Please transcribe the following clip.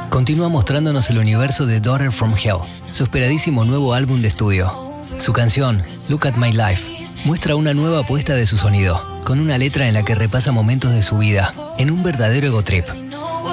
continúa mostrándonos el universo de Daughter from Hell, su esperadísimo nuevo álbum de estudio. Su canción, Look at My Life, muestra una nueva apuesta de su sonido, con una letra en la que repasa momentos de su vida, en un verdadero ego trip.